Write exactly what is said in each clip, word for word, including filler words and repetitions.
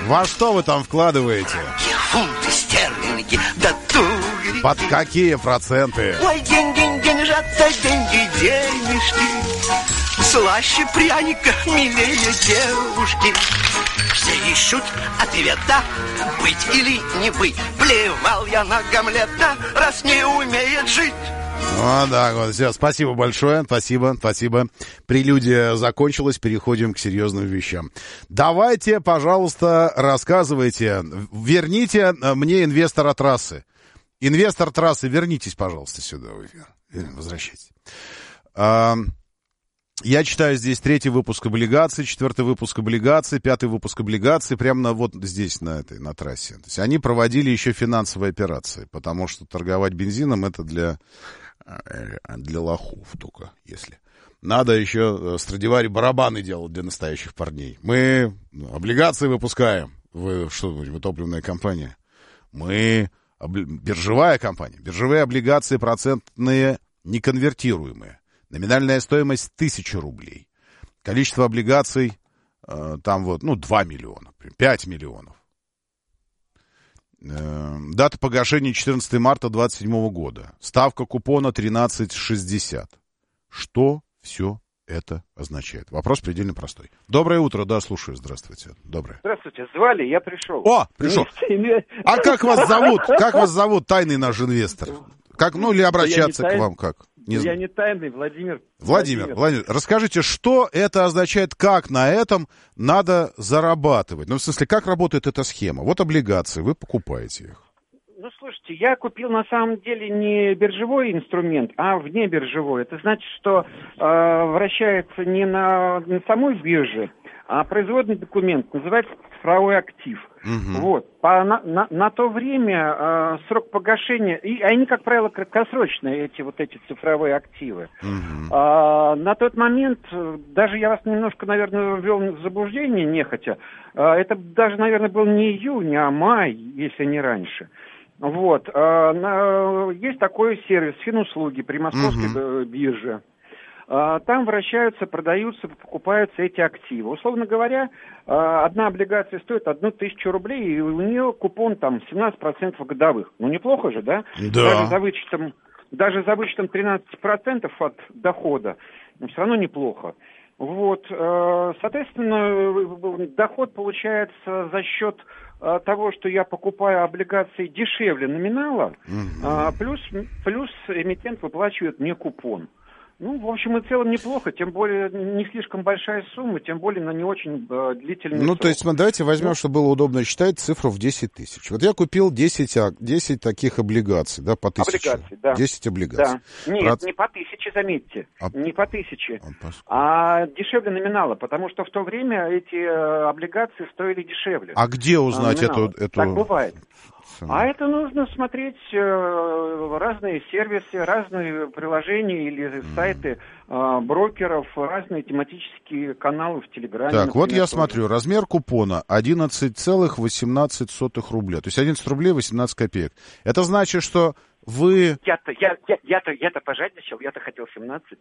Во что вы там вкладываете? Фунты, стерлинги, да тугри. Под какие проценты? Ой, деньги, деньжата, деньги, денежки. Слаще пряника, милее девушки. Все ищут ответа, быть или не быть. Плевал я на Гамлета, раз не умеет жить. Вот так вот, все, спасибо большое, спасибо, спасибо. Прелюдия закончилась, переходим к серьезным вещам. Давайте, пожалуйста, рассказывайте, верните мне инвестора трассы. Инвестор трассы, вернитесь, пожалуйста, сюда в эфир. Возвращайтесь. Я читаю здесь третий выпуск облигаций, четвертый выпуск облигаций, пятый выпуск облигаций, прямо на, вот здесь, на этой, на трассе. То есть они проводили еще финансовые операции, потому что торговать бензином это для, для лохов только, если. Надо еще Страдивари барабаны делать для настоящих парней. Мы облигации выпускаем. Вы что, вы топливная компания? Мы об, биржевая компания. Биржевые облигации процентные, неконвертируемые. Номинальная стоимость тысяча рублей. Количество облигаций э, там вот, ну, два миллиона, пять миллионов. Э, дата погашения четырнадцатого марта двадцать седьмого года. Ставка купона тринадцать шестьдесят. Что все это означает? Вопрос предельно простой. Доброе утро, да, слушаю, здравствуйте. Доброе. Здравствуйте, звали, я пришел. О, пришел. А как вас зовут? Как вас зовут, тайный наш инвестор? Как, ну, или обращаться к вам, как? Не я не тайный, Владимир. Владимир, Владимир, расскажите, что это означает, как на этом надо зарабатывать? Ну, в смысле, как работает эта схема? Вот облигации, вы покупаете их. Ну, слушайте, я купил на самом деле не биржевой инструмент, а внебиржевой. Это значит, что э, вращается не на, на самой бирже, а производный документ, называется цифровой актив. Угу. Вот. По, на, на, на то время э, срок погашения, и они, как правило, краткосрочные, эти вот эти цифровые активы. Угу. А, на тот момент, даже я вас немножко, наверное, ввел в заблуждение нехотя, а, это даже, наверное, был не июнь, а май, если не раньше. Вот. А, на, есть такой сервис Финуслуги при Московской угу. бирже. Там вращаются, продаются, покупаются эти активы. Условно говоря, одна облигация стоит одну тысячу рублей, и у нее купон там семнадцать процентов годовых. Ну, неплохо же, да? Да. Даже за вычетом, даже за вычетом тринадцать процентов от дохода, все равно неплохо. Вот, соответственно, доход получается за счет того, что я покупаю облигации дешевле номинала, угу. плюс, плюс эмитент выплачивает мне купон. Ну, в общем и целом неплохо, тем более не слишком большая сумма, тем более на не очень э, длительный Ну, срок. то есть, давайте возьмем, ну, чтобы было удобно считать, цифру в десять тысяч. Вот я купил десять, десять таких облигаций, да, по тысяче. Облигаций, да. десять облигаций. Да. Нет, Проц... не по тысяче, заметьте, а... не по тысяче, а, а дешевле номинала, потому что в то время эти э, облигации стоили дешевле. А где узнать эту, эту... Так бывает. А это нужно смотреть э, разные сервисы, разные приложения или сайты э, брокеров, разные тематические каналы в Телеграме. Так, например, вот я тоже смотрю, размер купона одиннадцать целых восемнадцать сотых рубля. То есть одиннадцать рублей восемнадцать копеек. Это значит, что вы... Я-то, я, я, я-то, я-то пожадничал, я-то хотел семнадцать.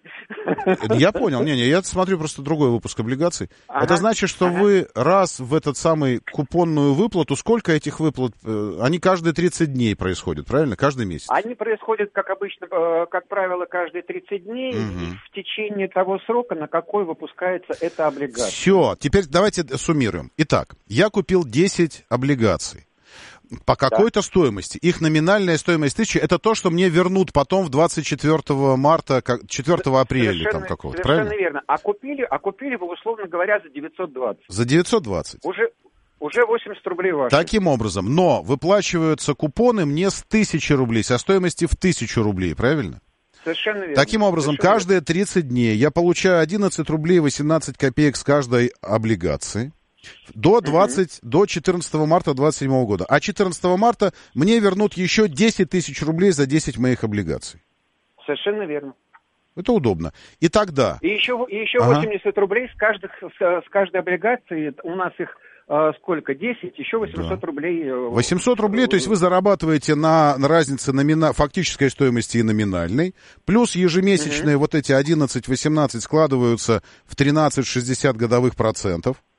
Я понял, не-не, я смотрю просто другой выпуск облигаций. Ага, это значит, что ага. вы раз в этот самый купонную выплату, сколько этих выплат, они каждые тридцать дней происходят, правильно? Каждый месяц? Они происходят, как обычно, как правило, каждые тридцать дней, угу. в течение того срока, на какой выпускается эта облигация. Все, теперь давайте суммируем. Итак, я купил десять облигаций. По какой-то да. стоимости. Их номинальная стоимость тысячи, это то, что мне вернут потом в двадцать четвёртого марта, четвёртого апреля или там какого-то, правильно? Совершенно верно. А купили, а купили вы, условно говоря, за девятьсот двадцать. За девятьсот двадцать? Уже, уже восемьдесят рублей ваши. Таким образом, но выплачиваются купоны мне с тысячи рублей, со стоимости в тысячу рублей, правильно? Совершенно верно. Таким образом, Совершенно каждые верно. тридцать дней я получаю одиннадцать рублей восемнадцать копеек с каждой облигации. До, двадцать, mm-hmm. до четырнадцатого марта двадцать седьмого года. А четырнадцатого марта мне вернут еще десять тысяч рублей за десять моих облигаций. Совершенно верно. Это удобно. И тогда... И еще, и еще ага. восемьдесят рублей с, каждых, с, с каждой облигации. У нас их э, сколько? десять, еще восемьсот да. рублей. восемьсот рублей, то есть вы зарабатываете на, на разнице номина... фактической стоимости и номинальной. Плюс ежемесячные mm-hmm. вот эти одиннадцать восемнадцать складываются в тринадцать шестьдесят годовых процентов.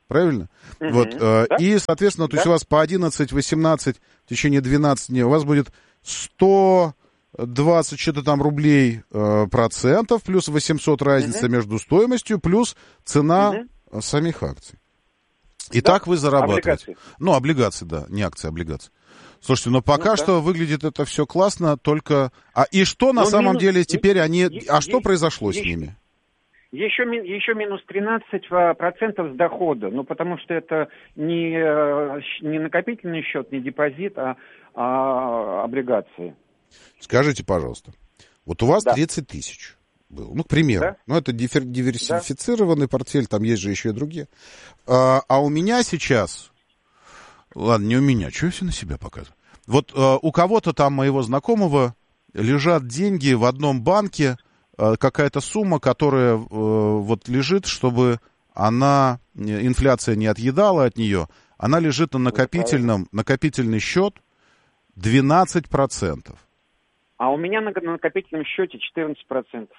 правильно? Угу. Вот, э, Да? И, соответственно, то есть Да. у вас по одиннадцать-восемнадцать в течение двенадцати дней у вас будет сто двадцать что-то там рублей э, процентов, плюс восемьсот разница Угу. между стоимостью, плюс цена Угу. самих акций. И Да. так вы зарабатываете. Облигации. Ну, облигации, да, не акции, облигации. Слушайте, но пока Ну, да. что выглядит это все классно, только... А и что на Ну, самом минус- деле теперь они... е- А что е- произошло с е- ними? Еще, ми- еще минус тринадцать процентов с дохода, ну, потому что это не, э, щ- не накопительный счет, не депозит, а, а облигации. Скажите, пожалуйста, вот у вас Да. тридцать тысяч было, ну, к примеру. Да. Ну, это дифер- диверсифицированный портфель, там есть же еще и другие. А, а у меня сейчас... Ладно, не у меня, что я все на себя показываю? Вот а, у кого-то там моего знакомого лежат деньги в одном банке, а, какая-то сумма, которая а, вот лежит, чтобы она, инфляция не отъедала от нее, она лежит на накопительном, накопительный счет двенадцать процентов. А у меня на, на накопительном счете четырнадцать процентов.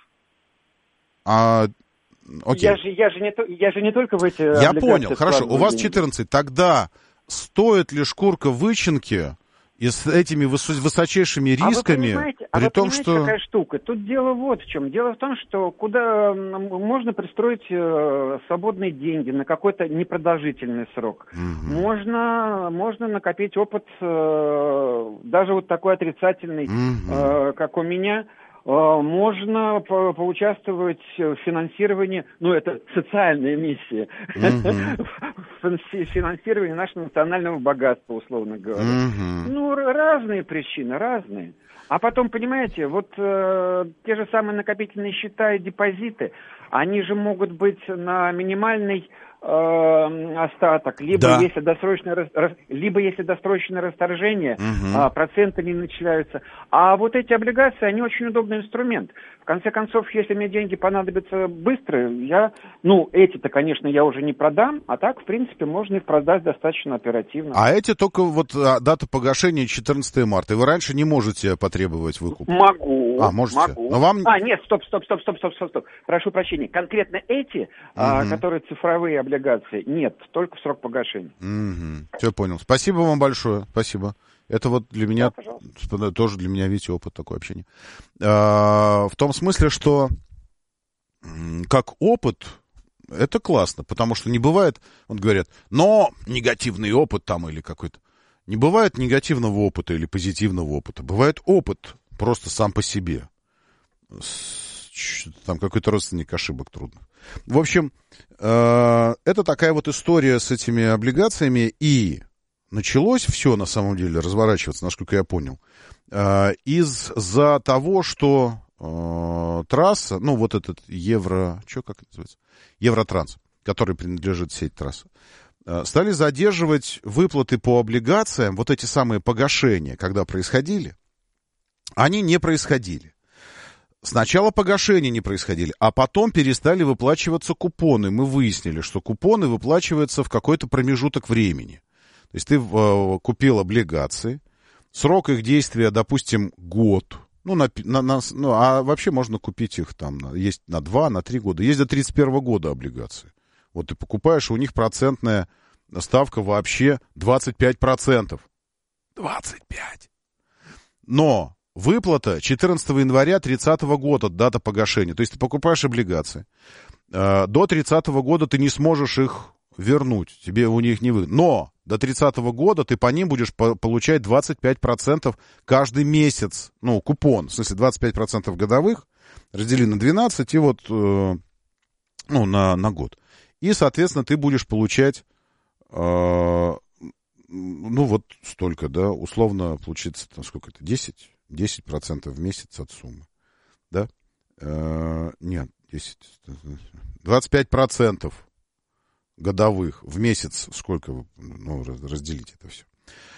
А, окей. Я же, я, же не, то- я же не только в эти Я облигации понял, хорошо, у вкладываю вас деньги. четырнадцать. Тогда стоит ли шкурка вычинки и с этими выс- высочайшими А вы рисками, понимаете, а при вы том, понимаете, что... какая штука? Тут дело вот в чем. Дело в том, что куда м, можно пристроить э, свободные деньги на какой-то непродолжительный срок. Мгм. Можно, можно накопить опыт, э, даже вот такой отрицательный, Мгм. э, как у меня. Э, можно по- поучаствовать в финансировании, ну, это социальная миссия, Мгм. в финанси- финансировании нашего национального богатства, условно говоря. Мгм. Ну, р- разные причины, разные. А потом, понимаете, вот э, те же самые накопительные счета и депозиты, они же могут быть на минимальный э, остаток, либо Да. если досрочное, рас- рас- либо если досрочное расторжение, Мгм. а, проценты не начисляются. А вот эти облигации, они очень удобный инструмент. В конце концов, если мне деньги понадобятся быстро, я, ну, эти-то, конечно, я уже не продам, а так, в принципе, можно их продать достаточно оперативно. А эти только вот а, дата погашения четырнадцатого марта. И вы раньше не можете потребовать выкуп. Могу. А, можете? Могу. Но вам- А, нет, стоп, стоп, стоп, стоп, стоп, стоп, стоп. Прошу прощения. Конкретно эти, а, Мгм. которые цифровые облигации, нет, только в срок погашения. Все понял. Спасибо вам большое. Спасибо. Это вот для меня, Да, пожалуйста. тоже для меня, видите, опыт такой общения. А, в том смысле, что м, как опыт, это классно, потому что не бывает, вот говорят, но негативный опыт там или какой-то. Не бывает негативного опыта или позитивного опыта. Бывает опыт просто сам по себе. С- ч- Там какой-то родственник ошибок трудно. В общем, э, это такая вот история с этими облигациями. И началось все, на самом деле, разворачиваться, насколько я понял, э, из-за того, что э, трасса, ну, вот этот Евро... Что, как это называется? Евротранс, который принадлежит сеть трасс, э, стали задерживать выплаты по облигациям, вот эти самые погашения, когда происходили, они не происходили. Сначала погашения не происходили, а потом перестали выплачиваться купоны. Мы выяснили, что купоны выплачиваются в какой-то промежуток времени. То есть ты э, купил облигации, срок их действия, допустим, год. Ну, на, на, на, ну, а вообще можно купить их там, на, есть на два, на три года. Есть до тридцать первого года облигации. Вот ты покупаешь, у них процентная ставка вообще двадцать пять процентов. двадцать пять! Но выплата четырнадцатого января тридцатого года, дата погашения. То есть ты покупаешь облигации. Э, до тридцатого года ты не сможешь их вернуть. Тебе у них не выгодно. Но до тридцатого года ты по ним будешь по- получать двадцать пять процентов каждый месяц. Ну, купон. В смысле, двадцать пять процентов годовых. Раздели на двенадцать и вот, э, ну, на, на год. И, соответственно, ты будешь получать, э, ну, вот столько, да, условно, получится, там, сколько это, десять? десять процентов в месяц от суммы. Да? Э, нет, десять, двадцать пять процентов годовых в месяц. Сколько вы, ну, разделите это все.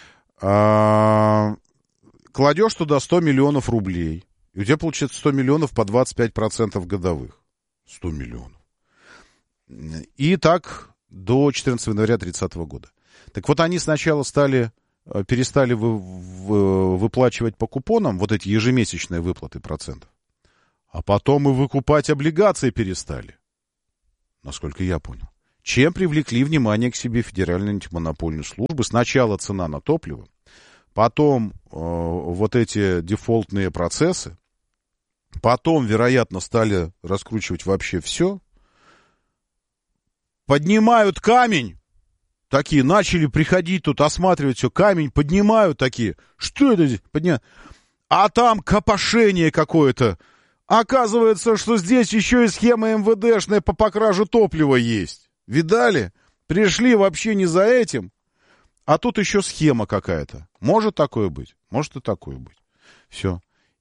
А, кладешь туда сто миллионов рублей, и у тебя получается сто миллионов по двадцать пять процентов годовых. сто миллионов. И так до четырнадцатого января тридцатого года. Так вот, они сначала стали... перестали вы, вы, выплачивать по купонам вот эти ежемесячные выплаты процентов. А потом и выкупать облигации перестали. Насколько я понял. чем привлекли внимание к себе Федеральной антимонопольной службы. Сначала цена на топливо, потом э, вот эти дефолтные процессы, потом, вероятно, стали раскручивать вообще все. Поднимают камень. Такие начали приходить тут, осматривать все. Камень поднимают такие. Что это здесь? Подня... А там копошение какое-то. Оказывается, что здесь еще и схема эм вэ дэшная по покраже топлива есть. Видали? Пришли вообще не за этим. А тут еще схема какая-то. Может такое быть? Может и такое быть. Все.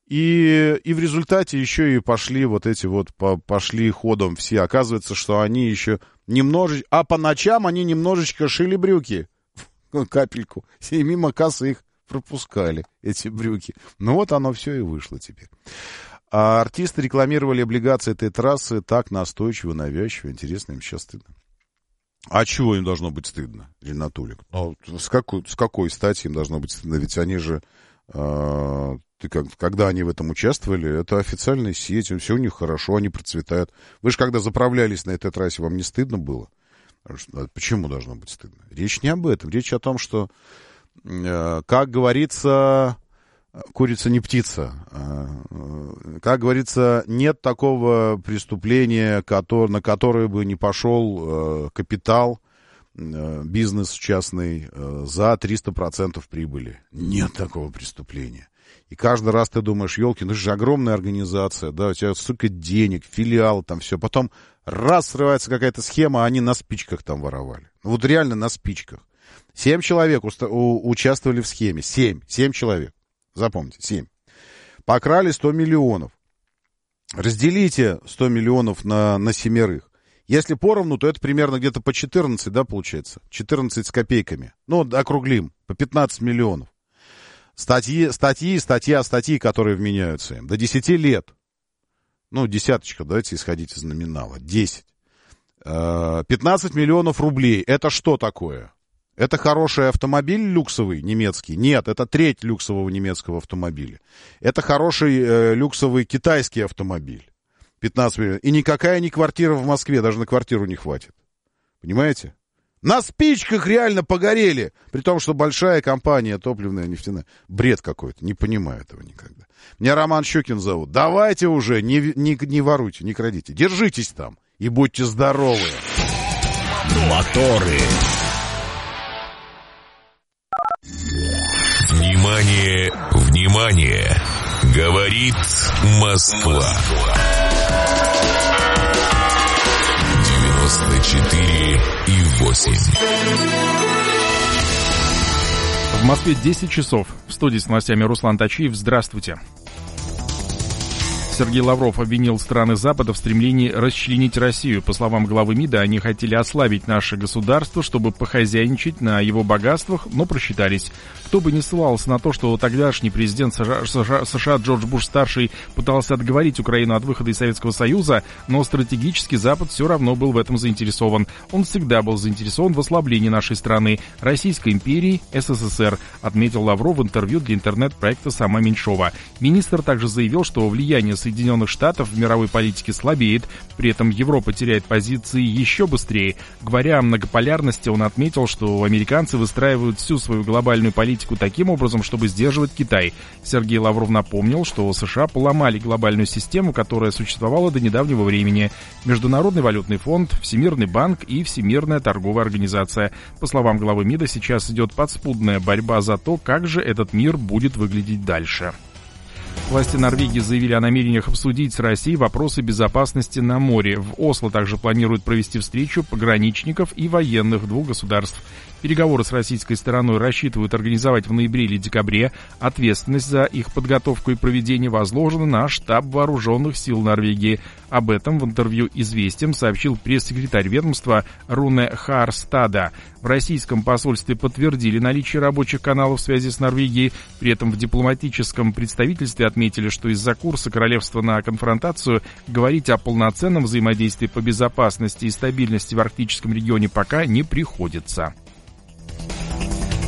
И, и в результате еще и пошли вот эти вот, по, пошли ходом все. Оказывается, что они еще немножечко... А по ночам они немножечко шили брюки. Капельку. И мимо кассы их пропускали, эти брюки. Ну вот оно все и вышло теперь. А артисты рекламировали облигации этой трассы так настойчиво, навязчиво. Интересно, им сейчас стыдно. А чего им должно быть стыдно, Ринатулик? Ну, с какой, с какой стати им должно быть стыдно? Ведь они же... Э, ты как, когда они в этом участвовали, это официальная сеть, все у них хорошо, они процветают. Вы же когда заправлялись на этой трассе, вам не стыдно было? Почему должно быть стыдно? Речь не об этом. Речь о том, что, э, как говорится, курица не птица. Э, как говорится, нет такого преступления, который, на которое бы не пошел э, капитал, э, бизнес частный э, за триста процентов прибыли. Нет такого преступления. И каждый раз ты думаешь, елки, ну это же огромная организация, да, у тебя столько денег, филиалы там, все. Потом раз срывается какая-то схема, а они на спичках там воровали. Ну вот реально на спичках. Семь человек уста- у- участвовали в схеме. Семь. Семь человек. Запомните, семь. Покрали сто миллионов. Разделите сто миллионов на, на семерых. Если поровну, то это примерно где-то по четырнадцать, да, получается? четырнадцать с копейками. Ну, округлим, по пятнадцать миллионов. Статьи, статьи, статья, статьи, которые вменяются им. До десяти лет. Ну, десяточка, давайте исходить из номинала. десять. пятнадцать миллионов рублей. Это что такое? Это хороший автомобиль люксовый немецкий? Нет, это треть люксового немецкого автомобиля. Это хороший э, люксовый китайский автомобиль. пятнадцать миллионов. И никакая не квартира в Москве, даже на квартиру не хватит. Понимаете? На спичках реально погорели. При том, что большая компания топливная, нефтяная. Бред какой-то. Не понимаю этого никогда. Меня Роман Щукин зовут. Давайте уже, не, не, не воруйте, не крадите. Держитесь там и будьте здоровы. Моторы. Внимание, внимание. Говорит Москва. девяносто четыре и восемь. В Москве десять часов. В студии с новостями Руслан Тачиев. Здравствуйте. Сергей Лавров обвинил страны Запада в стремлении расчленить Россию. По словам главы МИДа, они хотели ослабить наше государство, чтобы похозяйничать на его богатствах, но просчитались. Кто бы ни ссылался на то, что тогдашний президент США Джордж Буш-старший пытался отговорить Украину от выхода из Советского Союза, но стратегически Запад все равно был в этом заинтересован. Он всегда был заинтересован в ослаблении нашей страны, Российской империи, СССР, отметил Лавров в интервью для интернет-проекта «Сама Меньшова». Министр также заявил, что влияние Соединенных Штатов в мировой политике слабеет, при этом Европа теряет позиции еще быстрее. Говоря о многополярности, он отметил, что американцы выстраивают всю свою глобальную политику таким образом, чтобы сдерживать Китай. Сергей Лавров напомнил, что США поломали глобальную систему, которая существовала до недавнего времени. Международный валютный фонд, Всемирный банк и Всемирная торговая организация. По словам главы МИДа, сейчас идет подспудная борьба за то, как же этот мир будет выглядеть дальше. Власти Норвегии заявили о намерениях обсудить с Россией вопросы безопасности на море. В Осло также планируют провести встречу пограничников и военных двух государств. Переговоры с российской стороной рассчитывают организовать в ноябре или декабре. Ответственность за их подготовку и проведение возложена на штаб вооруженных сил Норвегии. Об этом в интервью «Известиям» сообщил пресс-секретарь ведомства Руне Харстада. В российском посольстве подтвердили наличие рабочих каналов связи с Норвегией. При этом в дипломатическом представительстве отметили, что из-за курса королевства на конфронтацию говорить о полноценном взаимодействии по безопасности и стабильности в арктическом регионе пока не приходится.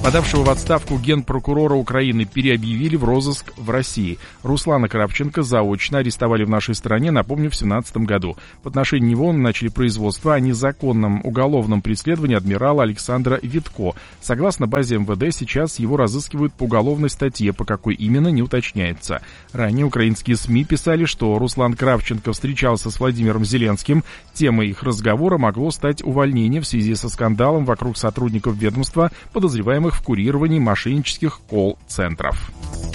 Подавшего в отставку генпрокурора Украины переобъявили в розыск в России. Руслана Кравченко заочно арестовали в нашей стране, напомню, в две тысячи семнадцатом году. В отношении него начали производство о незаконном уголовном преследовании адмирала Александра Витко. Согласно базе эм вэ дэ, сейчас его разыскивают по уголовной статье, по какой именно не уточняется. Ранее украинские СМИ писали, что Руслан Кравченко встречался с Владимиром Зеленским. Темой их разговора могло стать увольнение в связи со скандалом вокруг сотрудников ведомства, подозреваемых в курировании мошеннических колл-центров.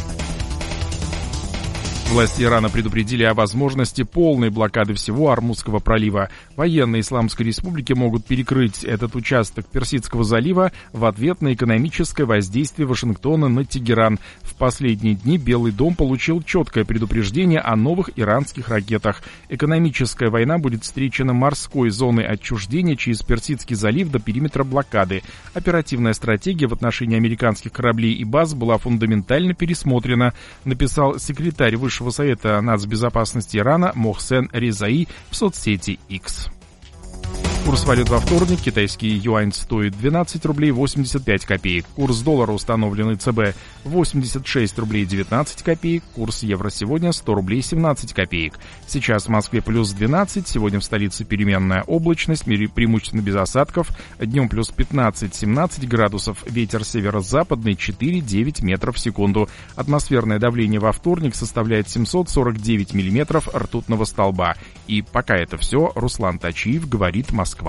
Власти Ирана предупредили о возможности полной блокады всего Ормузского пролива. Военные Исламской Республики могут перекрыть этот участок Персидского залива в ответ на экономическое воздействие Вашингтона на Тегеран. В последние дни Белый дом получил четкое предупреждение о новых иранских ракетах. Экономическая война будет встречена морской зоной отчуждения через Персидский залив до периметра блокады. Оперативная стратегия в отношении американских кораблей и баз была фундаментально пересмотрена, написал секретарь Высшего Совета нацбезопасности Ирана Мохсен Резаи в соцсети X. Курс валют во вторник. Китайский юань стоит двенадцать рублей восемьдесят пять копеек. Курс доллара, установленный ЦБ, восемьдесят шесть рублей девятнадцать копеек. Курс евро сегодня сто рублей семнадцать копеек. Сейчас в Москве плюс двенадцать. Сегодня в столице переменная облачность, преимущественно без осадков. Днем плюс пятнадцать-семнадцать градусов. Ветер северо-западный четыре-девять метров в секунду. Атмосферное давление во вторник составляет семьсот сорок девять миллиметров ртутного столба. И пока это все. Руслан Тачиев, говорит Москва.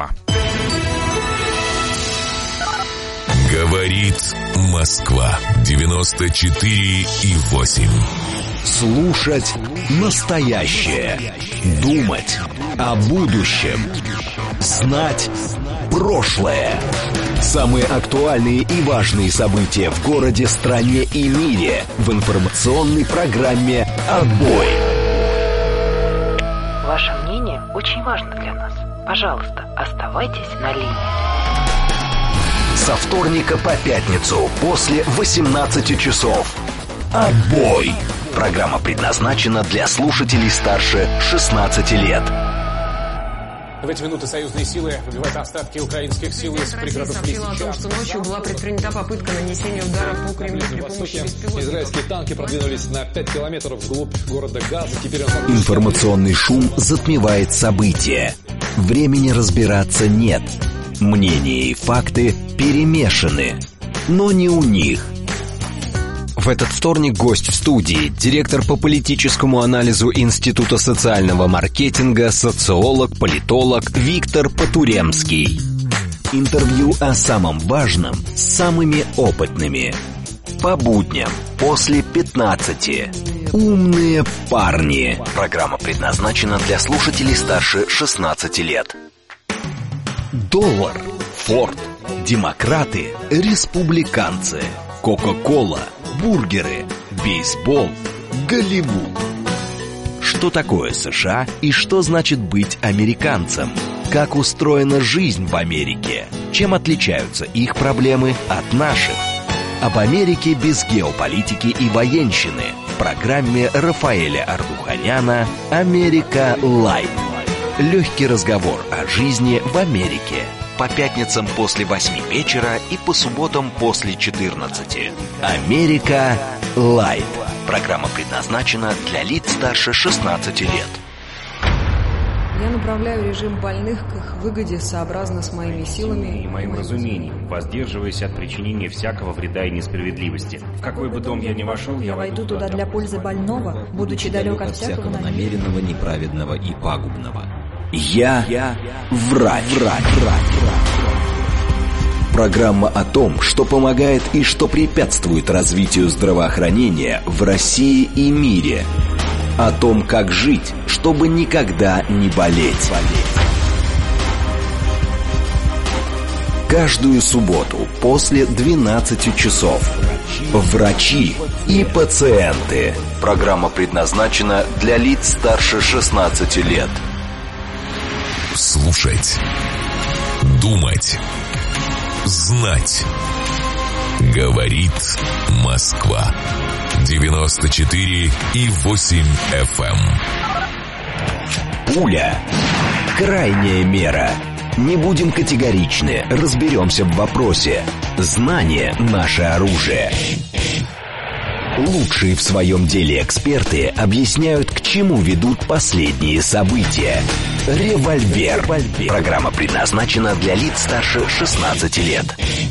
Говорит Москва. девяносто четыре и восемь. Слушать настоящее. Думать о будущем. Знать прошлое. Самые актуальные и важные события в городе, стране и мире в информационной программе «Отбой». Ваше мнение очень важно для нас. Пожалуйста, оставайтесь на линии. Со вторника по пятницу после восемнадцати часов. «Отбой». Программа предназначена для слушателей старше шестнадцати лет. В эти минуты союзные силы выбивают остатки украинских сил из пригородов Лисичанска. Россия сообщила о том, что ночью была предпринята попытка нанесения удара по Кремлю при помощи беспилотников. Израильские танки продвинулись на пять километров вглубь города Газа. Теперь он... Информационный шум затмевает события. Времени разбираться нет. Мнения и факты перемешаны. Но не у них. В этот вторник гость в студии, директор по политическому анализу Института социального маркетинга, социолог, политолог Виктор Потуремский. Интервью о самом важном с самыми опытными. По будням после пятнадцати. Умные парни. Программа предназначена для слушателей старше шестнадцати лет. Доллар, Форд, демократы, республиканцы, Кока-кола, бургеры, бейсбол, Голливуд. Что такое США и что значит быть американцем? Как устроена жизнь в Америке? Чем отличаются их проблемы от наших? Об Америке без геополитики и военщины в программе Рафаэля Ардуханяна «Америка Лайт». Легкий разговор о жизни в Америке. По пятницам после восьми вечера и по субботам после четырнадцати. «Америка Лайт». Программа предназначена для лиц старше шестнадцати лет. Я направляю режим больных к их выгоде сообразно с моими силами и моим разумением, воздерживаясь от причинения всякого вреда и несправедливости. В какой бы дом я ни вошел, я войду туда для пользы больного, будучи далек от всякого намеренного, неправедного и пагубного. Я, я врач, врач, врач. Программа о том, что помогает и что препятствует развитию здравоохранения в России и мире. О том, как жить, чтобы никогда не болеть. Каждую субботу после двенадцати часов. Врачи и пациенты. Программа предназначена для лиц старше шестнадцати лет. Слушать, думать, знать. Говорит Москва. девяносто четыре и восемь эф эм. Пуля. Крайняя мера. Не будем категоричны, разберемся в вопросе. Знание – наше оружие. Лучшие в своем деле эксперты объясняют, к чему ведут последние события. Револьвер. Программа предназначена для лиц старше шестнадцати лет.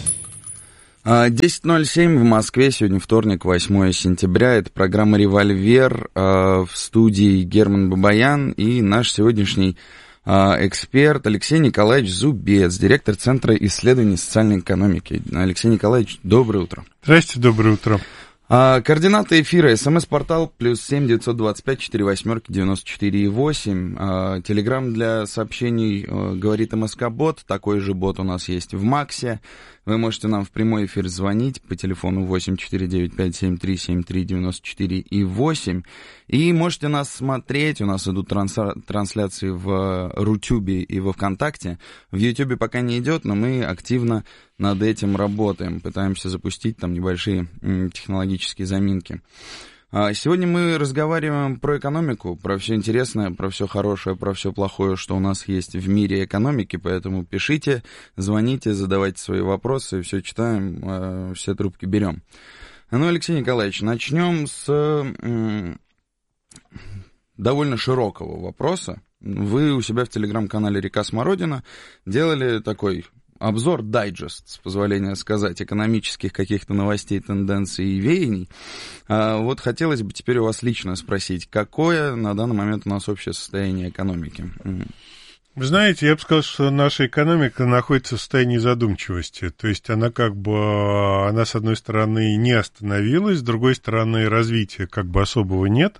десять ноль семь в Москве, сегодня вторник, восьмое сентября, это программа «Револьвер», в студии Герман Бабаян и наш сегодняшний эксперт Алексей Николаевич Зубец, директор Центра исследований социальной экономики. Алексей Николаевич, доброе утро. Здрасте, доброе утро. А, координаты эфира: смс-портал плюс семь девятьсот двадцать пять четыре восьмерки девяносто четыре восемь. А, телеграм для сообщений а, говорит МСК-бот. Такой же бот у нас есть в Максе. Вы можете нам в прямой эфир звонить по телефону восемь четыре девять пять семь три семь три девяносто четыре восемь. И можете нас смотреть. У нас идут транс- трансляции в Рутюбе и во Вконтакте. В Ютубе пока не идет, но мы активно над этим работаем. Пытаемся запустить там небольшие м, технологические заминки. Сегодня мы разговариваем про экономику, про все интересное, про все хорошее, про все плохое, что у нас есть в мире экономики, поэтому пишите, звоните, задавайте свои вопросы, все читаем, все трубки берем. Ну, Алексей Николаевич, начнем с м, довольно широкого вопроса. Вы у себя в телеграм-канале «Река Смородина» делали такой обзор, дайджест, с позволения сказать, экономических каких-то новостей, тенденций и веяний. А вот хотелось бы теперь у вас лично спросить, какое на данный момент у нас общее состояние экономики? Вы знаете, я бы сказал, что наша экономика находится в состоянии задумчивости. То есть она как бы, она с одной стороны не остановилась, с другой стороны развития как бы особого нет.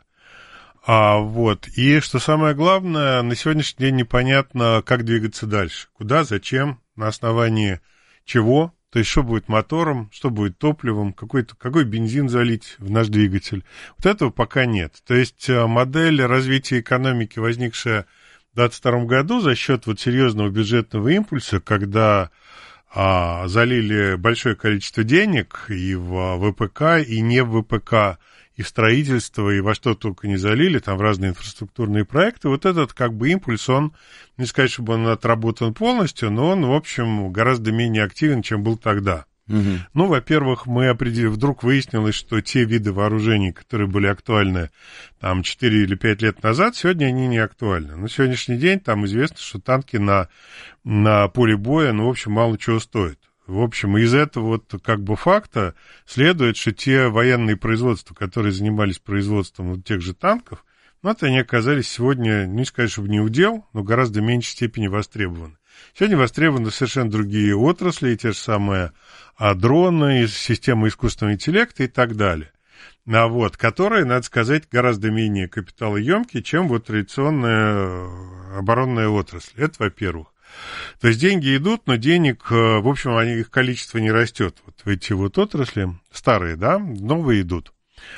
А вот, и что самое главное, на сегодняшний день непонятно, как двигаться дальше. Куда, зачем, на основании чего, то есть что будет мотором, что будет топливом, какой-то, какой бензин залить в наш двигатель. Вот этого пока нет. То есть модель развития экономики, возникшая в двадцать втором году за счет вот серьезного бюджетного импульса, когда а, залили большое количество денег и в ВПК, и не в ВПК, и в строительство, и во что только не залили, там в разные инфраструктурные проекты, вот этот как бы импульс, он, не сказать, чтобы он отработан полностью, но он, в общем, гораздо менее активен, чем был тогда. Угу. Ну, во-первых, мы определили, вдруг выяснилось, что те виды вооружений, которые были актуальны там четыре или пять лет назад, сегодня они не актуальны. На сегодняшний день там известно, что танки на, на поле боя, ну, в общем, мало чего стоят. В общем, из этого вот как бы факта следует, что те военные производства, которые занимались производством вот тех же танков, ну, это они оказались сегодня, не сказать, чтобы не удел, но гораздо меньшей степени востребованы. Сегодня востребованы совершенно другие отрасли, и те же самые а, дроны, системы искусственного интеллекта и так далее. А вот, которые, надо сказать, гораздо менее капиталоемкие, чем вот традиционная оборонная отрасль. Это во-первых. То есть деньги идут, но денег, в общем, они, их количество не растет. Вот в эти вот отрасли, старые, да, новые идут.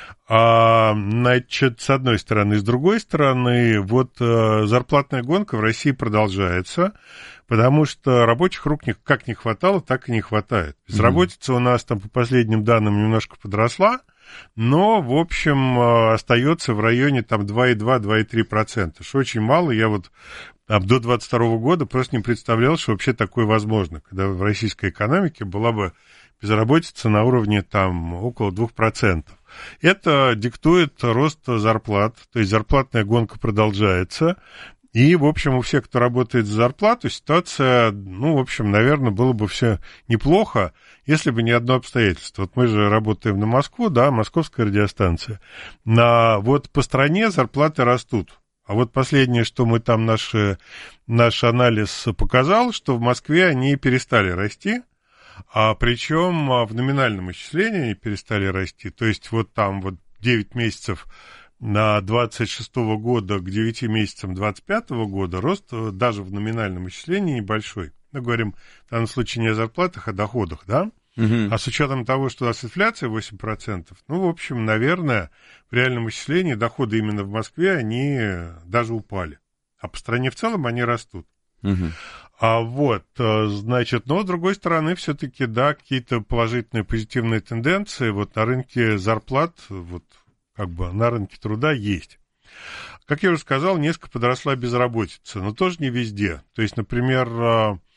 А, значит, с одной стороны. С другой стороны, вот зарплатная гонка в России продолжается, потому что рабочих рук как не хватало, так и не хватает. Безработица mm-hmm. у нас там, по последним данным, немножко подросла, но, в общем, остается в районе там два и два - два и три процента, что очень мало. Я вот до двадцать второго года просто не представлял, что вообще такое возможно, когда в российской экономике была бы безработица на уровне там около двух процентов. Это диктует рост зарплат, то есть зарплатная гонка продолжается. И, в общем, у всех, кто работает за зарплату, ситуация, ну, в общем, наверное, было бы все неплохо, если бы не одно обстоятельство. Вот мы же работаем на Москву, да, московская радиостанция. На, вот по стране зарплаты растут. А вот последнее, что мы там, наш, наш анализ показал, что в Москве они перестали расти, а причем в номинальном исчислении они перестали расти. То есть вот там вот девять месяцев на двадцать шестого года к девяти месяцам двадцать пятого года рост даже в номинальном исчислении небольшой. Мы говорим в данном случае не о зарплатах, а о доходах, да? Uh-huh. А с учетом того, что у нас инфляция восемь процентов, ну, в общем, наверное, в реальном исчислении доходы именно в Москве, они даже упали. А по стране в целом они растут. Uh-huh. А вот, значит, но с другой стороны, все-таки, да, какие-то положительные, позитивные тенденции вот на рынке зарплат, вот как бы на рынке труда есть. Как я уже сказал, несколько подросла безработица, но тоже не везде. То есть, например,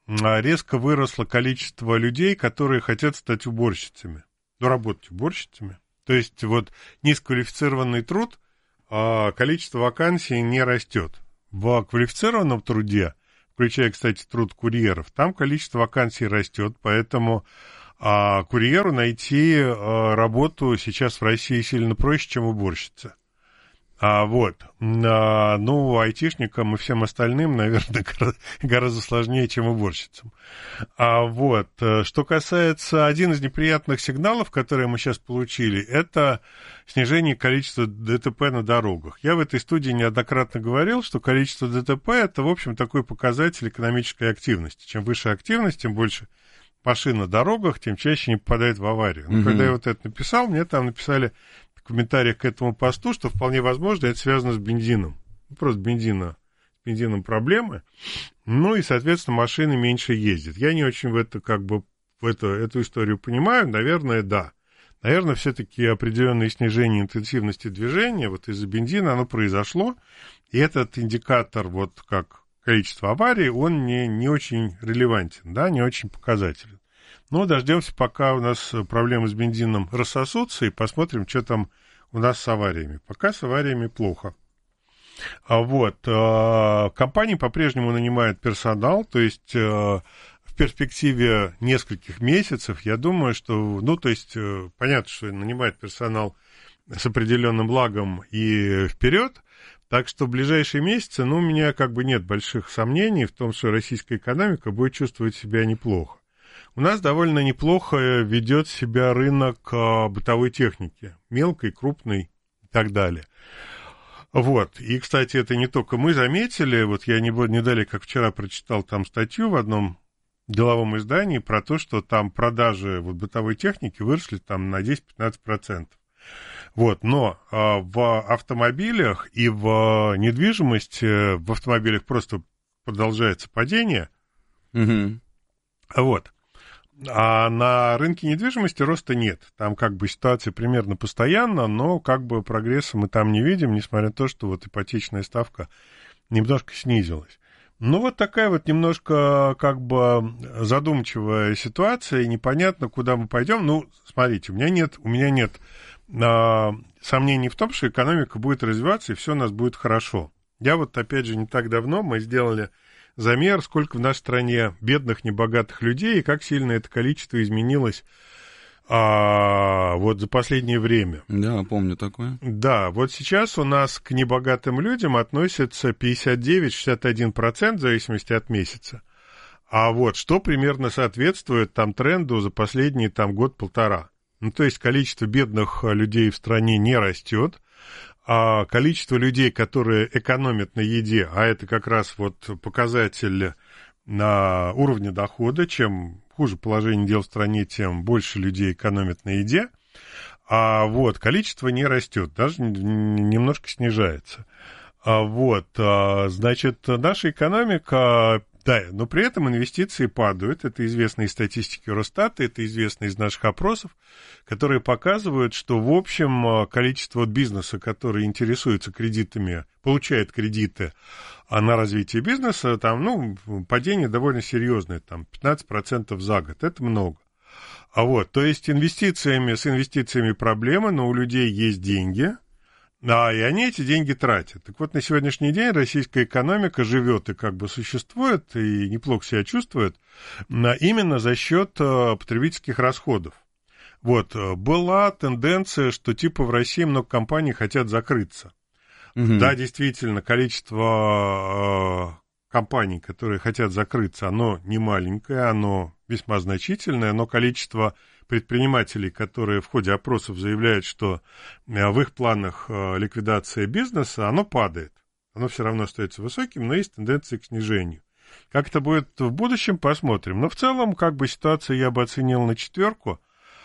резко выросло количество людей, которые хотят стать уборщицами, ну, работать уборщицами. То есть вот низкоквалифицированный труд, количество вакансий не растет. В квалифицированном труде, включая, кстати, труд курьеров, там количество вакансий растет, поэтому а, курьеру найти а, работу сейчас в России сильно проще, чем уборщица. А, вот. А, ну, айтишникам и всем остальным, наверное, гораздо, гораздо сложнее, чем уборщицам. А, вот. Что касается, один из неприятных сигналов, которые мы сейчас получили, это снижение количества ДТП на дорогах. Я в этой студии неоднократно говорил, что количество ДТП – это, в общем, такой показатель экономической активности. Чем выше активность, тем больше машин на дорогах, тем чаще не попадают в аварию. Но mm-hmm. когда я вот это написал, мне там написали в комментариях к этому посту, что вполне возможно это связано с бензином. Просто бензина, с бензином проблемы. Ну и, соответственно, машины меньше ездят. Я не очень в это, как бы, в эту, эту историю понимаю. Наверное, да. Наверное, все-таки определенное снижение интенсивности движения вот из-за бензина, оно произошло. И этот индикатор, вот как количество аварий, он не, не очень релевантен, да, не очень показателен. Но дождемся, пока у нас проблемы с бензином рассосутся, и посмотрим, что там у нас с авариями. Пока с авариями плохо. А вот, э, компании по-прежнему нанимают персонал, то есть э, в перспективе нескольких месяцев, я думаю, что, ну, то есть, э, понятно, что нанимают персонал с определенным лагом и вперед, так что в ближайшие месяцы, ну, у меня как бы нет больших сомнений в том, что российская экономика будет чувствовать себя неплохо. У нас довольно неплохо ведет себя рынок а, бытовой техники, мелкой, крупной и так далее. Вот, и, кстати, это не только мы заметили, вот я не, не далее, как вчера прочитал там статью в одном деловом издании про то, что там продажи вот, бытовой техники выросли там на десять-пятнадцать процентов. Вот, но а, в автомобилях и в недвижимости, в автомобилях просто продолжается падение. Угу. Вот. А на рынке недвижимости роста нет. Там как бы ситуация примерно постоянна, но как бы прогресса мы там не видим, несмотря на то, что вот ипотечная ставка немножко снизилась. Ну, вот такая вот немножко как бы задумчивая ситуация, и непонятно, куда мы пойдем. Ну, смотрите, у меня нет, у меня нет а, сомнений в том, что экономика будет развиваться, и все у нас будет хорошо. Я вот, опять же, не так давно мы сделали замер, сколько в нашей стране бедных, небогатых людей, и как сильно это количество изменилось а, вот за последнее время. Да, помню такое. Да, вот сейчас у нас к небогатым людям относятся пятьдесят девять - шестьдесят один процент в зависимости от месяца. А вот что примерно соответствует там тренду за последний там год-полтора. Ну, то есть количество бедных людей в стране не растет. А количество людей, которые экономят на еде, а это как раз вот показатель на уровне дохода, чем хуже положение дел в стране, тем больше людей экономят на еде, а вот количество не растет, даже немножко снижается. А вот, значит, наша экономика, да, но при этом инвестиции падают, это известно из статистики Росстата, это известно из наших опросов, которые показывают, что, в общем, количество бизнеса, который интересуется кредитами, получает кредиты на развитие бизнеса, там, ну, падение довольно серьезное, там, пятнадцать процентов за год, это много. А вот, то есть инвестициями, с инвестициями проблемы, но у людей есть деньги, а, и они эти деньги тратят. Так вот, на сегодняшний день российская экономика живет и как бы существует, и неплохо себя чувствует, именно за счет потребительских расходов. Вот, была тенденция, что типа в России много компаний хотят закрыться. Угу. Да, действительно, количество компаний, которые хотят закрыться, оно не маленькое, оно весьма значительное, но количество предпринимателей, которые в ходе опросов заявляют, что в их планах ликвидация бизнеса, оно падает. Оно все равно остается высоким, но есть тенденция к снижению. Как это будет в будущем, посмотрим. Но в целом, как бы ситуацию я бы оценил на четверку.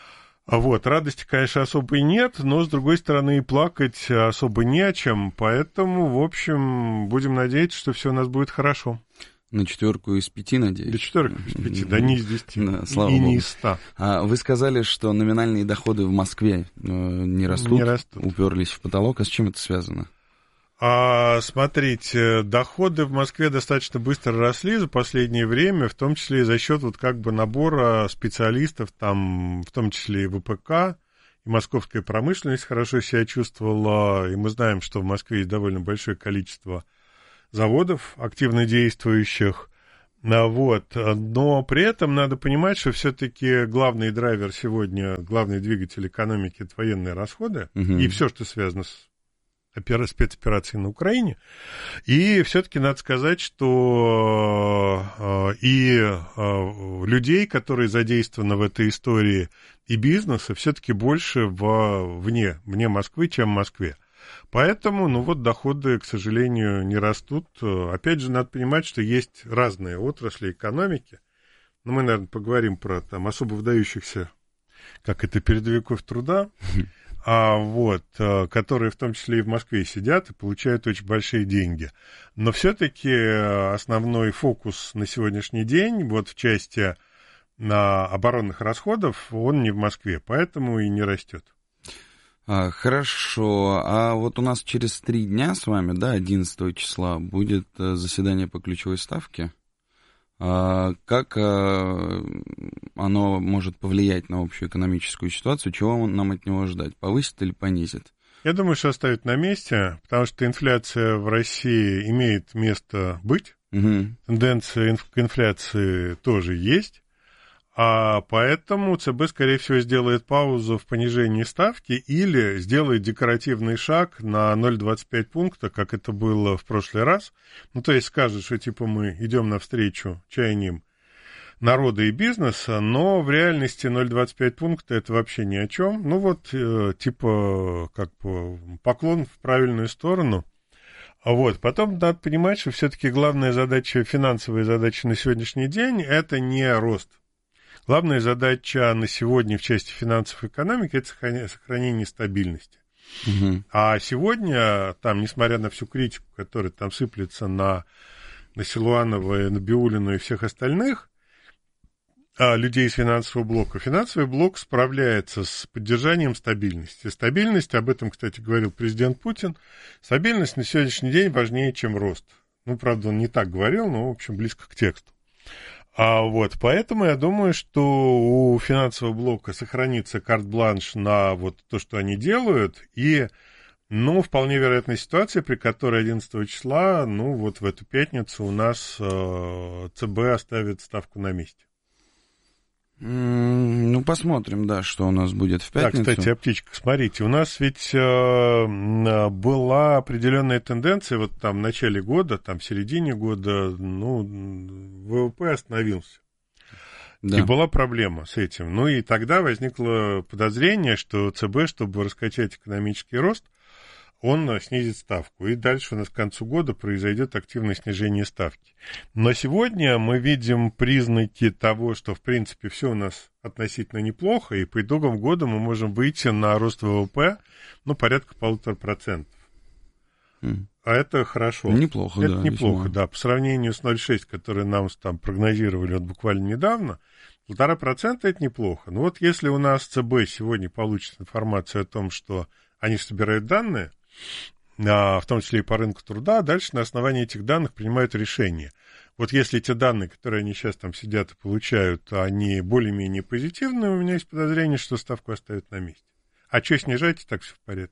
Вот, радости, конечно, особой нет, но, с другой стороны, и плакать особо не о чем. Поэтому, в общем, будем надеяться, что все у нас будет хорошо. На четверку из пяти, надеюсь? Да четверку из пяти, да не из десяти, да, слава и Богу. Не из ста. А вы сказали, что номинальные доходы в Москве э, не растут, не растут, уперлись в потолок. А с чем это связано? А, смотрите, доходы в Москве достаточно быстро росли за последнее время, в том числе и за счет вот как бы набора специалистов, там, в том числе и ВПК, и московская промышленность хорошо себя чувствовала, и мы знаем, что в Москве есть довольно большое количество заводов, активно действующих, вот. Но при этом надо понимать, что все-таки главный драйвер сегодня, главный двигатель экономики – это военные расходы, угу. и все, что связано с спецоперации на Украине. И все-таки надо сказать, что э, и э, людей, которые задействованы в этой истории, и бизнеса, все-таки больше в, вне, вне Москвы, чем в Москве. Поэтому, ну вот, доходы, к сожалению, не растут. Опять же, надо понимать, что есть разные отрасли экономики. Ну, мы, наверное, поговорим про там особо выдающихся, как это, передовиков труда, а вот, которые в том числе и в Москве сидят и получают очень большие деньги. Но все-таки основной фокус на сегодняшний день, вот в части на оборонных расходов, он не в Москве, поэтому и не растет. А, хорошо. А вот у нас через три дня с вами, да, одиннадцатого числа, будет заседание по ключевой ставке. А как а, оно может повлиять на общую экономическую ситуацию? Чего нам от него ждать? Повысит или понизит? Я думаю, что оставит на месте, потому что инфляция в России имеет место быть. Угу. Тенденция инф- к инфляции тоже есть. А поэтому ЦБ, скорее всего, сделает паузу в понижении ставки или сделает декоративный шаг на ноль целых двадцать пять пункта, как это было в прошлый раз. Ну, то есть скажет, что типа мы идем навстречу чаяниям народа и бизнеса, но в реальности ноль целых двадцать пять пункта это вообще ни о чем. Ну, вот, э, типа, как бы поклон в правильную сторону. А вот, потом надо понимать, что все-таки главная задача, финансовая задача на сегодняшний день – это не рост. Главная задача на сегодня в части финансов и экономики – это сохранение, сохранение стабильности. Угу. А сегодня, там, несмотря на всю критику, которая там сыплется на, на Силуанова, Набиуллину и всех остальных а, людей из финансового блока, финансовый блок справляется с поддержанием стабильности. Стабильность, об этом, кстати, говорил президент Путин, стабильность на сегодняшний день важнее, чем рост. Ну, правда, он не так говорил, но, в общем, близко к тексту. А вот, поэтому я думаю, что у финансового блока сохранится карт-бланш на вот то, что они делают, и, ну, вполне вероятная ситуация, при которой одиннадцатого числа, ну, вот в эту пятницу у нас э, ЦБ оставит ставку на месте. Mm, ну, посмотрим, да, что у нас будет в пятницу. Да, кстати, о птичках, смотрите, у нас ведь э, была определенная тенденция, вот там в начале года, там в середине года, ну, ВВП остановился. Да. И была проблема с этим. Ну, и тогда возникло подозрение, что ЦБ, чтобы раскачать экономический рост, он снизит ставку. И дальше у нас к концу года произойдет активное снижение ставки. Но сегодня мы видим признаки того, что, в принципе, все у нас относительно неплохо, и по итогам года мы можем выйти на рост ВВП, ну, порядка полутора процентов. Mm. А это хорошо. Неплохо, это да. Это неплохо, весьма. да. По сравнению с ноль целых шесть десятых, которые нам там прогнозировали вот буквально недавно, полтора процента это неплохо. Но вот если у нас ЦБ сегодня получит информацию о том, что они собирают данные, в том числе и по рынку труда, дальше на основании этих данных принимают решения. Вот если те данные, которые они сейчас там сидят и получают, они более-менее позитивные, у меня есть подозрение, что ставку оставят на месте. А что снижать, так все в порядке.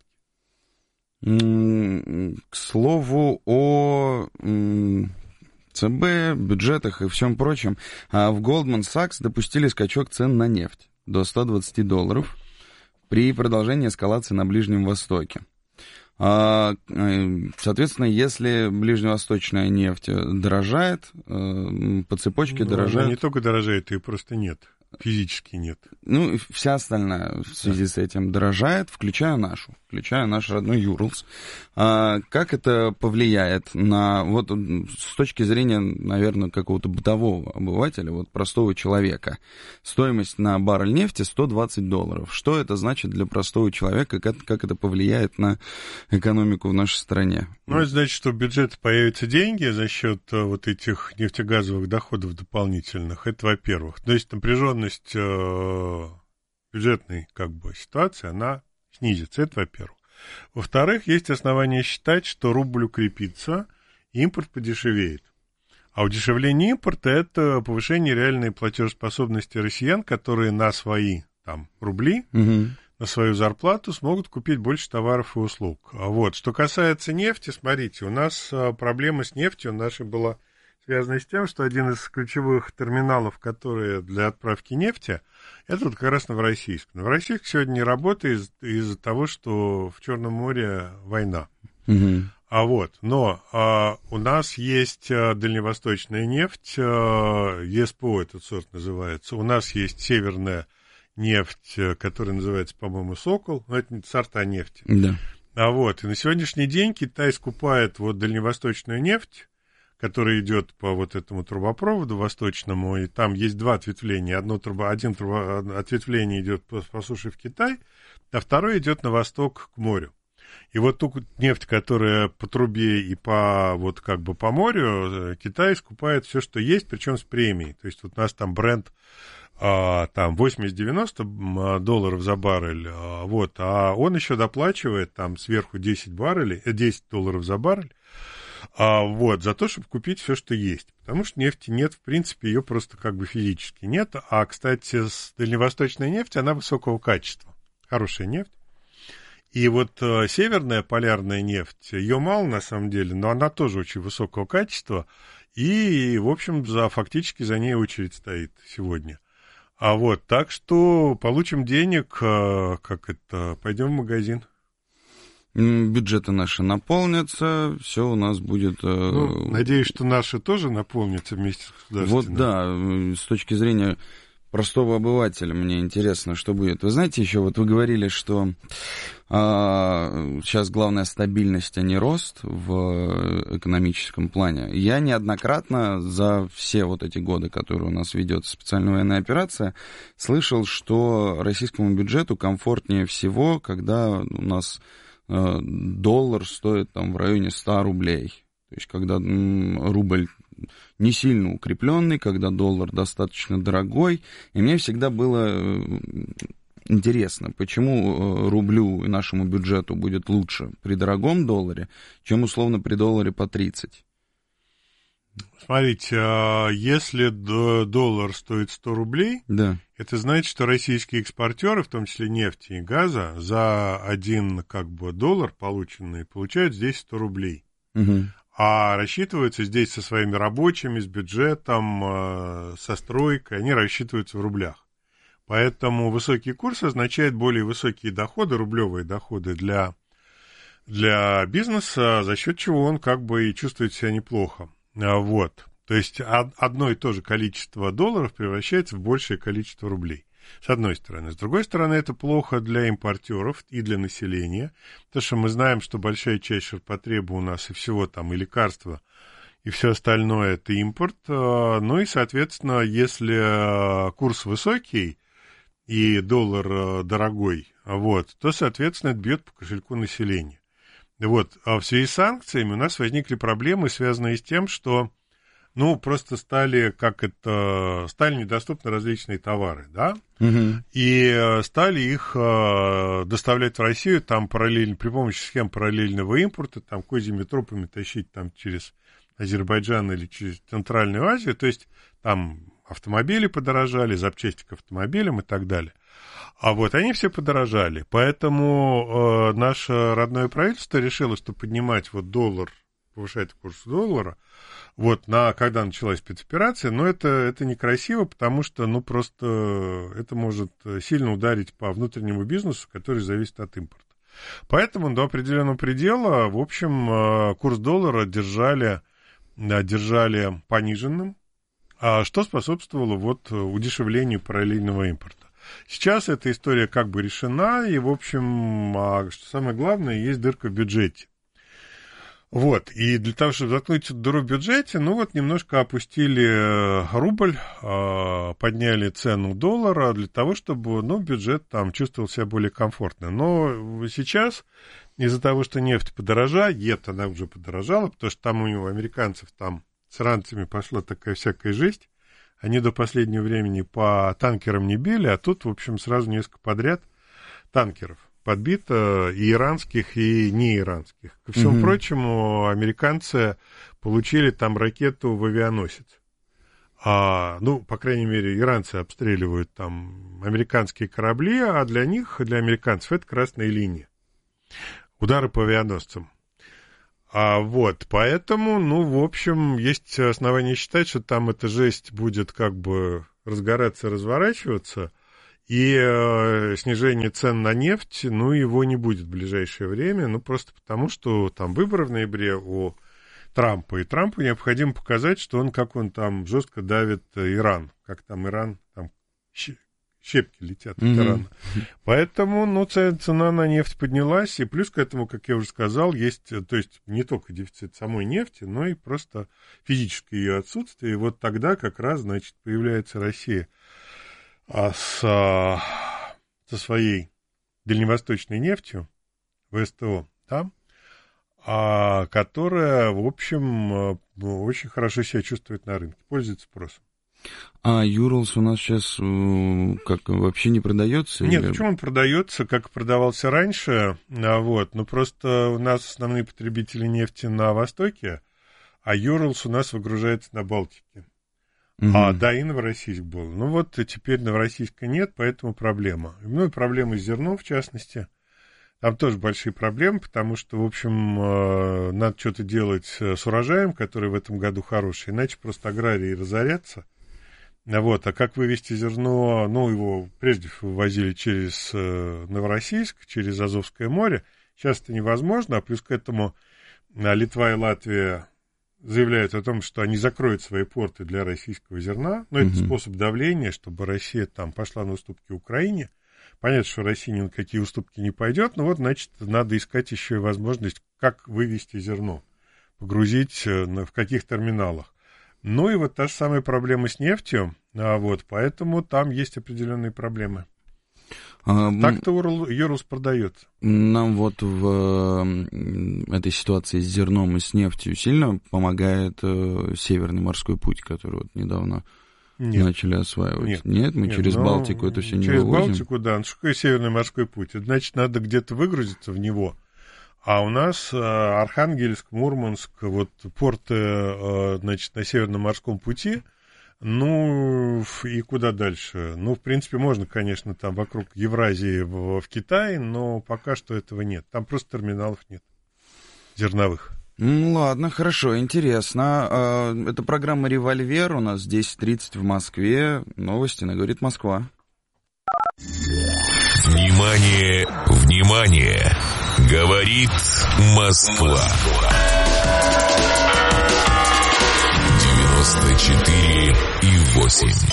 К слову о ЦБ, бюджетах и всем прочем, в Goldman Sachs допустили скачок цен на нефть до ста двадцати долларов при продолжении эскалации на Ближнем Востоке. Соответственно, если ближневосточная нефть дорожает, по цепочке ну, дорожает... Она не только дорожает, ее просто нет. Физически нет. Ну, вся остальная в связи да. с этим дорожает, включая нашу, включая наш родной Юрлс. А как это повлияет на, вот с точки зрения, наверное, какого-то бытового обывателя, вот простого человека, стоимость на баррель нефти сто двадцать долларов. Что это значит для простого человека, как, как это повлияет на экономику в нашей стране? Ну, это значит, что в бюджете появятся деньги за счет вот этих нефтегазовых доходов дополнительных. Это во-первых. То есть напряженность бюджетной как бы ситуации, она снизится. Это во-первых. Во-вторых, есть основания считать, что рубль укрепится, импорт подешевеет. А удешевление импорта – это повышение реальной платежеспособности россиян, которые на свои там, рубли, угу. на свою зарплату смогут купить больше товаров и услуг. Вот. Что касается нефти, смотрите, у нас проблема с нефтью наша была связана с тем, что один из ключевых терминалов, которые для отправки нефти, это вот как раз Новороссийск. Новороссийск сегодня не работает из- из-за того, что в Черном море война. Угу. А вот, но а, у нас есть а, дальневосточная нефть, а, ЕСПО этот сорт называется, у нас есть северная нефть, которая называется, по-моему, «Сокол», но это сорта нефти. Да. А вот, и на сегодняшний день Китай скупает вот дальневосточную нефть, который идет по вот этому трубопроводу восточному, и там есть два ответвления. Одно трубо, один трубо, ответвление идет по, по суше в Китай, а второе идет на восток к морю. И вот ту нефть, которая по трубе и по, вот как бы по морю, Китай скупает все, что есть, причем с премией. То есть вот у нас там бренд а, там восемьдесят-девяносто долларов за баррель, а, вот, а он еще доплачивает там сверху десять баррелей, десять долларов за баррель, А, вот, за то, чтобы купить все, что есть. Потому что нефти нет, в принципе, ее просто как бы физически нет. А, кстати, с дальневосточной нефть, она высокого качества. Хорошая нефть. И вот э, северная полярная нефть, ее мало на самом деле, но она тоже очень высокого качества. И, в общем, за, фактически за ней очередь стоит сегодня. А вот, так что получим денег, э, как это, пойдем в магазин. Бюджеты наши наполнятся, все у нас будет... Ну, надеюсь, что наши тоже наполнятся вместе с государственным. Вот да, с точки зрения простого обывателя мне интересно, что будет. Вы знаете, еще вот вы говорили, что а, сейчас главная стабильность, а не рост в экономическом плане. Я неоднократно за все вот эти годы, которые у нас ведется специальная военная операция, слышал, что российскому бюджету комфортнее всего, когда у нас... доллар стоит там в районе ста рублей. То есть, когда м, рубль не сильно укрепленный, когда доллар достаточно дорогой. И мне всегда было интересно, почему рублю и нашему бюджету будет лучше при дорогом долларе, чем условно при долларе по тридцать. Смотрите, если доллар стоит сто рублей, да. Это значит, что российские экспортеры, в том числе нефти и газа, за один как бы, доллар полученный, получают здесь сто рублей. Угу. А рассчитываются здесь со своими рабочими, с бюджетом, со стройкой, они рассчитываются в рублях. Поэтому высокий курс означает более высокие доходы, рублевые доходы для, для бизнеса, за счет чего он как бы и чувствует себя неплохо. Вот. То есть одно и то же количество долларов превращается в большее количество рублей. С одной стороны. С другой стороны, это плохо для импортеров и для населения. Потому что мы знаем, что большая часть ширпотреба у нас и всего там, и лекарства, и все остальное – это импорт. Ну и, соответственно, если курс высокий и доллар дорогой, вот, то, соответственно, это бьет по кошельку населения. Вот. А в связи с санкциями у нас возникли проблемы, связанные с тем, что ну, просто стали, как это, стали недоступны различные товары, да, угу. И стали их э, доставлять в Россию, там параллельно, при помощи схем параллельного импорта, там, козьими тропами тащить там через Азербайджан или через Центральную Азию, то есть там автомобили подорожали, запчасти к автомобилям и так далее. А вот они все подорожали, поэтому э, наше родное правительство решило, что поднимать вот доллар, повышать курс доллара, вот, на, когда началась спецоперация, но это, это некрасиво, потому что, ну, просто это может сильно ударить по внутреннему бизнесу, который зависит от импорта. Поэтому до определенного предела, в общем, курс доллара держали, держали пониженным, что способствовало вот удешевлению параллельного импорта. Сейчас эта история как бы решена, и, в общем, что самое главное, есть дырка в бюджете. Вот, и для того, чтобы заткнуть эту дыру в бюджете, ну вот немножко опустили рубль, подняли цену доллара для того, чтобы, ну, бюджет там чувствовал себя более комфортно. Но сейчас из-за того, что нефть подорожает, она уже подорожала, потому что там у него американцев там с ранцами пошла такая всякая жесть. Они до последнего времени по танкерам не били, а тут, в общем, сразу несколько подряд танкеров. подбито, и иранских, и неиранских. Ко всему mm-hmm. прочему, американцы получили там ракету в авианосец. А, ну, по крайней мере, иранцы обстреливают там американские корабли, а для них, для американцев, это красная линия. Удары по авианосцам. А вот, поэтому, ну, в общем, есть основания считать, что там эта жесть будет как бы разгораться, разворачиваться, и э, снижение цен на нефть, ну, его не будет в ближайшее время, ну, просто потому, что там выборы в ноябре у Трампа, и Трампу необходимо показать, что он, как он там жестко давит Иран, как там Иран, там щепки летят от mm-hmm. Ирана. Поэтому, ну, цена на нефть поднялась, и плюс к этому, как я уже сказал, есть, то есть не только дефицит самой нефти, но и просто физическое ее отсутствие, и вот тогда как раз, значит, появляется Россия а с, а, со своей дальневосточной нефтью, ВСТО, да, а, которая, в общем, очень хорошо себя чувствует на рынке, пользуется спросом. А Юрлс у нас сейчас как вообще не продается? Нет, или... почему он продается, как продавался раньше, а, вот, ну просто у нас основные потребители нефти на Востоке, а Юрлс у нас выгружается на Балтике. Угу. А, да, и Новороссийск был. Ну вот теперь Новороссийска нет, поэтому проблема. Ну и проблемы с зерном, в частности. Там тоже большие проблемы, потому что, в общем, надо что-то делать с урожаем, который в этом году хороший, иначе просто аграрии разорятся. Вот. А как вывести зерно? Ну, его прежде вывозили через Новороссийск, через Азовское море. Сейчас это невозможно, а плюс к этому Литва и Латвия заявляют о том, что они закроют свои порты для российского зерна. Но mm-hmm. это способ давления, чтобы Россия там пошла на уступки Украине. Понятно, что Россия ни на какие уступки не пойдет, но вот, значит, надо искать еще и возможность, как вывести зерно, погрузить в каких терминалах. Ну и вот та же самая проблема с нефтью, а вот, поэтому там есть определенные проблемы. А, Так-то Юрлс продается. Нам вот в этой ситуации с зерном и с нефтью сильно помогает Северный морской путь, который вот недавно... Нет. Начали осваивать. Нет, нет мы нет, через Балтику это все не через вывозим. Через Балтику, да. Ну, что такое Северный морской путь? Это значит, надо где-то выгрузиться в него. А у нас а, Архангельск, Мурманск, вот порты, а, значит, на Северном морском пути, ну, и куда дальше? Ну, в принципе, можно, конечно, там вокруг Евразии в, в Китае, но пока что этого нет. Там просто терминалов нет зерновых. Ну, ладно, хорошо, интересно. Это программа «Револьвер», у нас десять тридцать в Москве. Новости на «Говорит Москва». Внимание, внимание! Говорит Москва. девяносто четыре и восемь.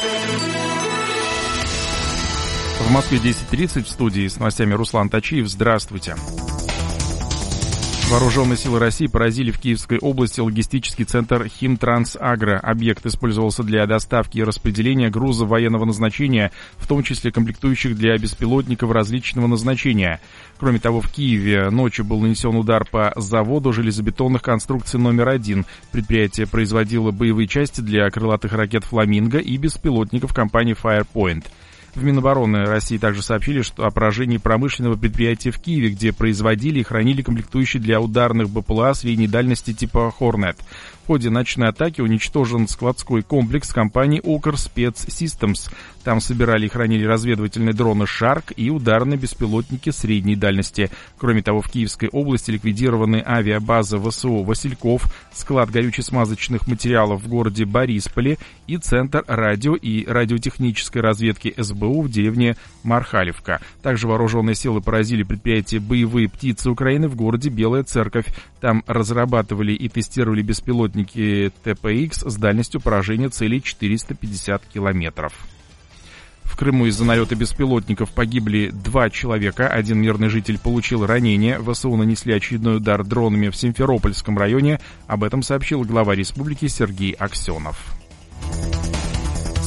В Москве десять тридцать, в студии с новостями Руслан Тачиев. Здравствуйте. Вооруженные силы России поразили в Киевской области логистический центр «Химтрансагро». Объект использовался для доставки и распределения грузов военного назначения, в том числе комплектующих для беспилотников различного назначения. Кроме того, в Киеве ночью был нанесен удар по заводу железобетонных конструкций номер один. Предприятие производило боевые части для крылатых ракет «Фламинго» и беспилотников компании «Firepoint». В Минобороны России также сообщили, что о поражении промышленного предприятия в Киеве, где производили и хранили комплектующие для ударных БПЛА средней дальности типа «Хорнет». В ходе ночной атаки уничтожен складской комплекс компании «Окр Спец Системс». Там собирали и хранили разведывательные дроны «Шарк» и ударные беспилотники средней дальности. Кроме того, в Киевской области ликвидированы авиабаза ВСУ «Васильков», склад горюче-смазочных материалов в городе Борисполе и Центр радио- и радиотехнической разведки СБУ в деревне Мархалевка. Также вооруженные силы поразили предприятие «Боевые птицы Украины» в городе Белая Церковь. Там разрабатывали и тестировали беспилотники Т П Х с дальностью поражения целей четыреста пятьдесят километров. В Крыму из-за налета беспилотников погибли два человека, один мирный житель получил ранение. ВСУ нанесли очередной удар дронами в Симферопольском районе. Об этом сообщил глава республики Сергей Аксенов.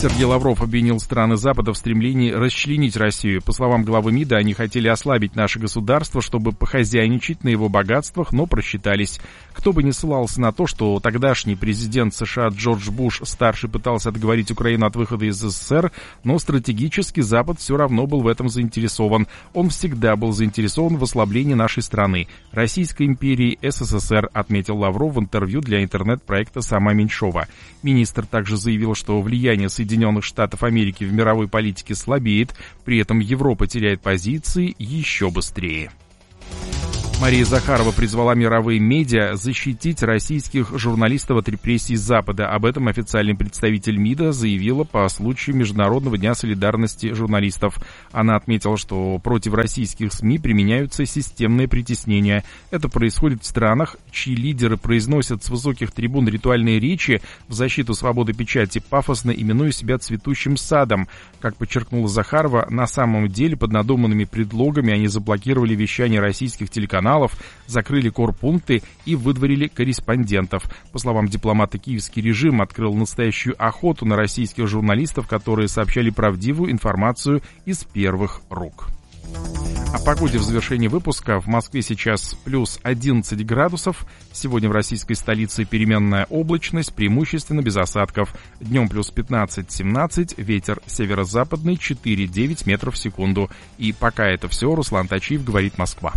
Сергей Лавров обвинил страны Запада в стремлении расчленить Россию. По словам главы МИДа, они хотели ослабить наше государство, чтобы похозяйничать на его богатствах, но просчитались. Кто бы ни ссылался на то, что тогдашний президент США Джордж Буш-старший пытался отговорить Украину от выхода из СССР, но стратегически Запад все равно был в этом заинтересован. Он всегда был заинтересован в ослаблении нашей страны, Российской империи, СССР, отметил Лавров в интервью для интернет-проекта «Сама Меньшова». Министр также заявил, что влияние Соединенных Штатов Америки в мировой политике слабеет, при этом Европа теряет позиции еще быстрее. Мария Захарова призвала мировые медиа защитить российских журналистов от репрессий Запада. Об этом официальный представитель МИДа заявила по случаю Международного дня солидарности журналистов. Она отметила, что против российских СМИ применяются системные притеснения. Это происходит в странах, чьи лидеры произносят с высоких трибун ритуальные речи в защиту свободы печати, пафосно именуя себя цветущим садом. Как подчеркнула Захарова, на самом деле под надуманными предлогами они заблокировали вещание российских телеканалов, закрыли корпункты и выдворили корреспондентов. По словам дипломата, киевский режим открыл настоящую охоту на российских журналистов, которые сообщали правдивую информацию из первых рук. О погоде в завершении выпуска. В Москве сейчас плюс одиннадцать градусов. Сегодня в российской столице переменная облачность, преимущественно без осадков. Днем плюс пятнадцать-семнадцать, ветер северо-западный четыре-девять метров в секунду. И пока это все, Руслан Тачиев, говорит Москва.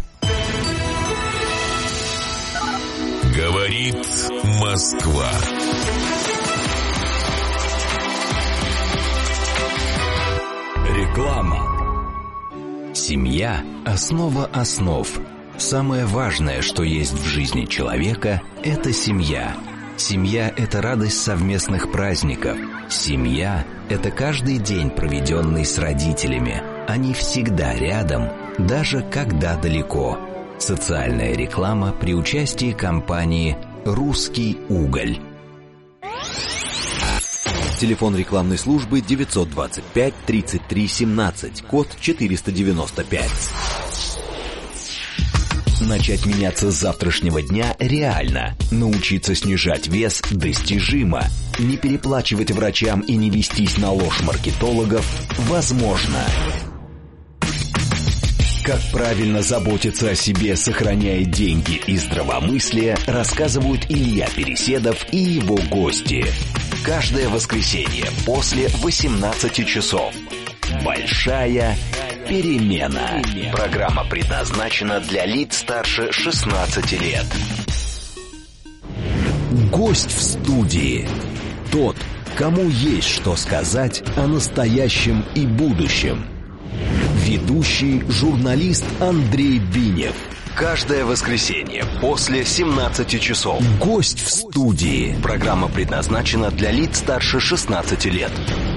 Говорит Москва. Реклама. Семья – основа основ. Самое важное, что есть в жизни человека – это семья. Семья – это радость совместных праздников. Семья – это каждый день, проведенный с родителями. Они всегда рядом, даже когда далеко. Социальная реклама при участии компании «Русский уголь». Телефон рекламной службы девятьсот двадцать пять тридцать три семнадцать, код четыреста девяносто пять. Начать меняться с завтрашнего дня реально. Научиться снижать вес достижимо. Не переплачивать врачам и не вестись на ложь маркетологов возможно. Как правильно заботиться о себе, сохраняя деньги и здравомыслие, рассказывают Илья Переседов и его гости. Каждое воскресенье после восемнадцати часов. Большая перемена. Программа предназначена для лиц старше шестнадцати лет. Гость в студии. Тот, кому есть что сказать о настоящем и будущем. Ведущий журналист Андрей Бинев. Каждое воскресенье после семнадцати часов. Гость в студии. Программа предназначена для лиц старше шестнадцати лет.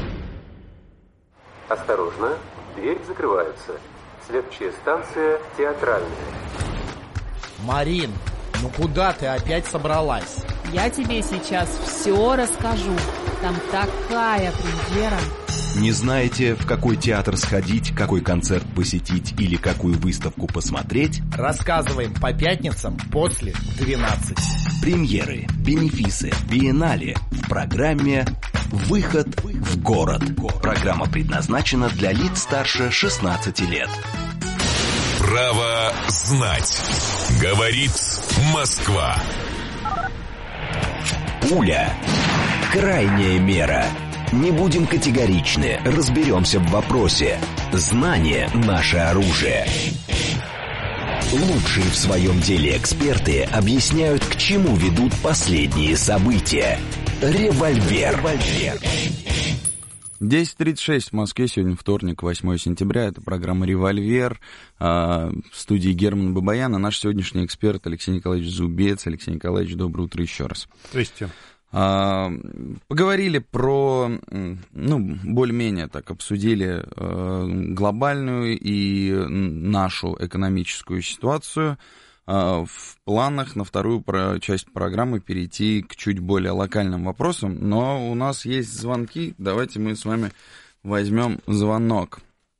Осторожно, дверь закрывается. Следующая станция театральная. Марин, ну куда ты опять собралась? Я тебе сейчас все расскажу. Там такая премьера. Не знаете, в какой театр сходить, какой концерт посетить или какую выставку посмотреть? Рассказываем по пятницам после двенадцати. Премьеры, бенефисы, биеннале в программе «Выход в город». Программа предназначена для лиц старше шестнадцати лет. Право знать. Говорит Москва. Пуля. Крайняя мера. Не будем категоричны, разберемся в вопросе. Знание – наше оружие. Лучшие в своем деле эксперты объясняют, к чему ведут последние события. Револьвер. десять тридцать шесть в Москве, сегодня вторник, восьмое сентября, это программа «Револьвер», в студии Герман Бабаян, а наш сегодняшний эксперт Алексей Николаевич Зубец. Алексей Николаевич, доброе утро еще раз. Здравствуйте. Поговорили про, ну, более-менее так обсудили глобальную и нашу экономическую ситуацию. В планах на вторую часть программы перейти к чуть более локальным вопросам, но у нас есть звонки, давайте мы с вами возьмем звонок.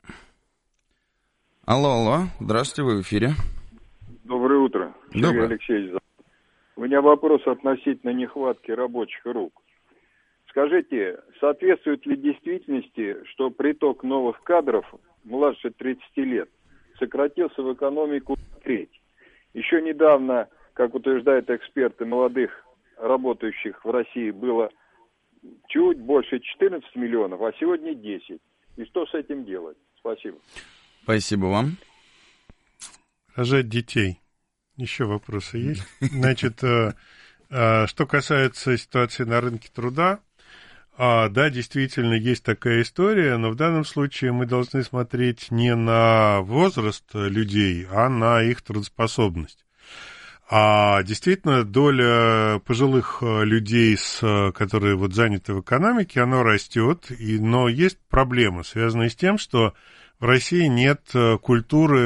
Алло, алло, здравствуйте, вы в эфире. Доброе утро, Сергей Алексеевич. У меня вопрос относительно нехватки рабочих рук. Скажите, соответствует ли действительности, что приток новых кадров младше тридцати лет сократился в экономику на треть? Еще недавно, как утверждают эксперты, молодых работающих в России было чуть больше четырнадцати миллионов, а сегодня десять. И что с этим делать? Спасибо. Спасибо вам. Рожать детей. Еще вопросы есть? Значит, что касается ситуации на рынке труда, да, действительно, есть такая история, но в данном случае мы должны смотреть не на возраст людей, а на их трудоспособность. А действительно, доля пожилых людей, с, которые вот заняты в экономике, она растет, и, но есть проблемы, связанные с тем, что в России нет культуры